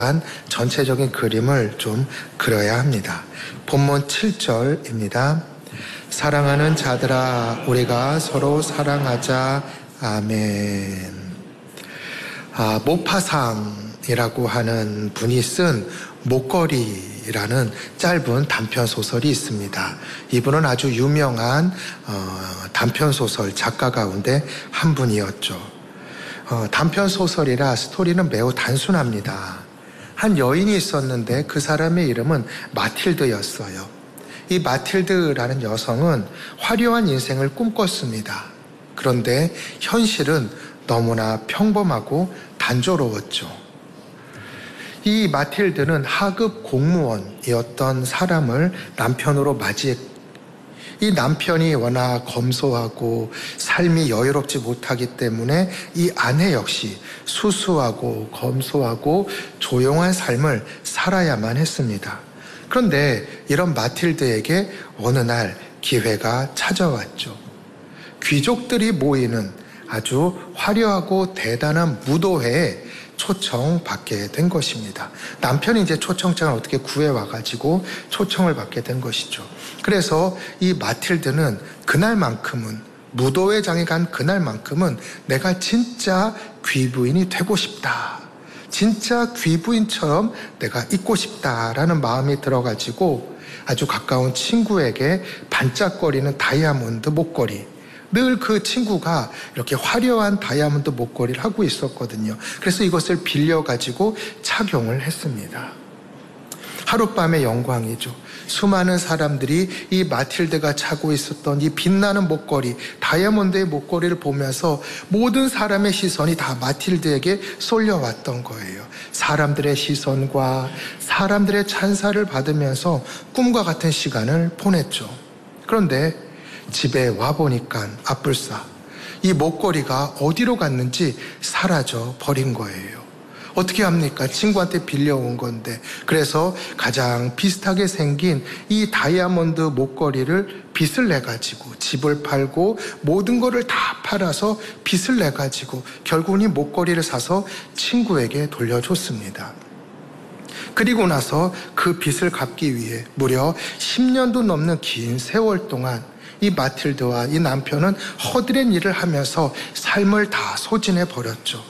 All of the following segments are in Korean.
전체적인 그림을 좀 그려야 합니다. 본문 7절입니다. 사랑하는 자들아 우리가 서로 사랑하자. 아멘. 모파상이라고 하는 분이 쓴 목걸이라는 짧은 단편소설이 있습니다. 이분은 아주 유명한 단편소설 작가 가운데 한 분이었죠. 단편소설이라 스토리는 매우 단순합니다. 한 여인이 있었는데 그 사람의 이름은 마틸드였어요. 이 마틸드라는 여성은 화려한 인생을 꿈꿨습니다. 그런데 현실은 너무나 평범하고 단조로웠죠. 이 마틸드는 하급 공무원이었던 사람을 남편으로 맞이했고 이 남편이 워낙 검소하고 삶이 여유롭지 못하기 때문에 이 아내 역시 수수하고 검소하고 조용한 삶을 살아야만 했습니다. 그런데 이런 마틸드에게 어느 날 기회가 찾아왔죠. 귀족들이 모이는 아주 화려하고 대단한 무도회에 초청받게 된 것입니다. 남편이 이제 초청장을 어떻게 구해와가지고 초청을 받게 된 것이죠. 그래서 이 마틸드는 그날만큼은, 무도회장에 간 그날만큼은 내가 진짜 귀부인이 되고 싶다. 진짜 귀부인처럼 내가 있고 싶다라는 마음이 들어가지고 아주 가까운 친구에게 반짝거리는 다이아몬드 목걸이, 늘 그 친구가 이렇게 화려한 다이아몬드 목걸이를 하고 있었거든요. 그래서 이것을 빌려가지고 착용을 했습니다. 하룻밤의 영광이죠. 수많은 사람들이 이 마틸드가 차고 있었던 이 빛나는 목걸이, 다이아몬드의 목걸이를 보면서 모든 사람의 시선이 다 마틸드에게 쏠려왔던 거예요. 사람들의 시선과 사람들의 찬사를 받으면서 꿈과 같은 시간을 보냈죠. 그런데 집에 와보니까 아뿔싸, 이 목걸이가 어디로 갔는지 사라져 버린 거예요. 어떻게 합니까? 친구한테 빌려온 건데. 그래서 가장 비슷하게 생긴 이 다이아몬드 목걸이를 빚을 내가지고 집을 팔고 모든 거를 다 팔아서 빚을 내가지고 결국은 이 목걸이를 사서 친구에게 돌려줬습니다. 그리고 나서 그 빚을 갚기 위해 무려 10년도 넘는 긴 세월 동안 이 마틸드와 이 남편은 허드렛 일을 하면서 삶을 다 소진해 버렸죠.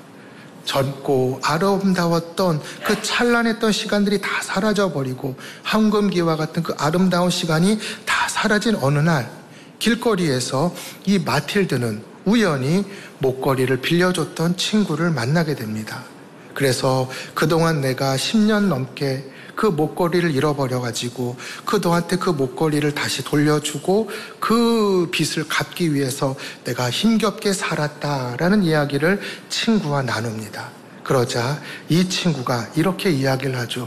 젊고 아름다웠던 그 찬란했던 시간들이 다 사라져버리고 황금기와 같은 그 아름다운 시간이 다 사라진 어느 날 길거리에서 이 마틸드는 우연히 목걸이를 빌려줬던 친구를 만나게 됩니다. 그래서 그동안 내가 10년 넘게 그 목걸이를 잃어버려가지고 그동안한테 그 목걸이를 다시 돌려주고 그 빚을 갚기 위해서 내가 힘겹게 살았다라는 이야기를 친구와 나눕니다. 그러자 이 친구가 이렇게 이야기를 하죠.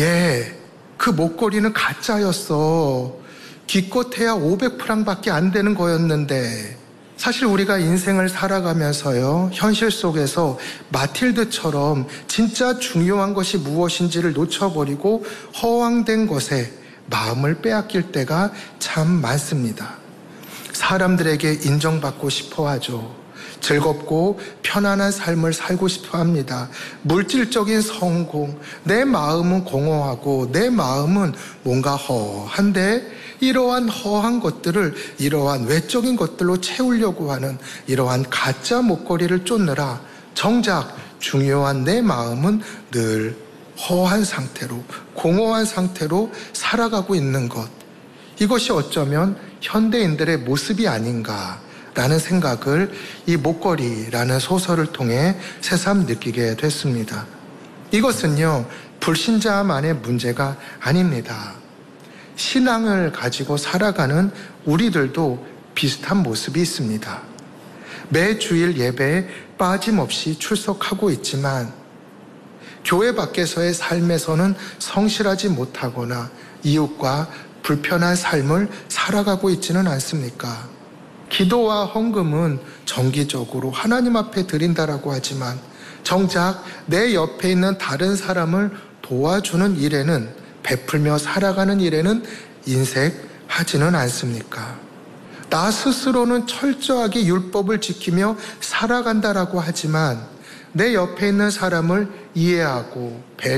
그 목걸이는 가짜였어. 기껏해야 500프랑밖에 안 되는 거였는데. 사실 우리가 인생을 살아가면서요, 현실 속에서 마틸드처럼 진짜 중요한 것이 무엇인지를 놓쳐버리고 허황된 것에 마음을 빼앗길 때가 참 많습니다. 사람들에게 인정받고 싶어 하죠. 즐겁고 편안한 삶을 살고 싶어 합니다. 물질적인 성공, 내 마음은 공허하고 내 마음은 뭔가 허한데 이러한 허한 것들을 이러한 외적인 것들로 채우려고 하는 이러한 가짜 목걸이를 쫓느라 정작 중요한 내 마음은 늘 허한 상태로, 공허한 상태로 살아가고 있는 것. 이것이 어쩌면 현대인들의 모습이 아닌가라는 생각을 이 목걸이라는 소설을 통해 새삼 느끼게 됐습니다. 이것은요, 불신자만의 문제가 아닙니다. 신앙을 가지고 살아가는 우리들도 비슷한 모습이 있습니다. 매 주일 예배에 빠짐없이 출석하고 있지만 교회 밖에서의 삶에서는 성실하지 못하거나 이웃과 불편한 삶을 살아가고 있지는 않습니까? 기도와 헌금은 정기적으로 하나님 앞에 드린다라고 하지만 정작 내 옆에 있는 다른 사람을 도와주는 일에는, 베풀며 살아가는 일에는 인색하지는 않습니까? 나 스스로는 철저하게 율법을 지키며 살아간다라고 하지만 내 옆에 있는 사람을 이해하고